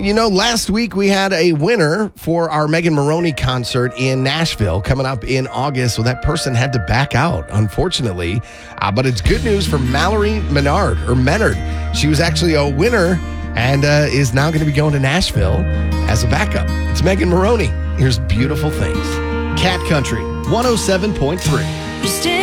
Last week we had a winner for our Megan Moroney concert in Nashville coming up in August. So that person had to back out, unfortunately. But it's good news for Mallory Menard. She was actually a winner and is now going to be going to Nashville as a backup. It's Megan Moroney. Here's Beautiful Things. Cat Country 107.3.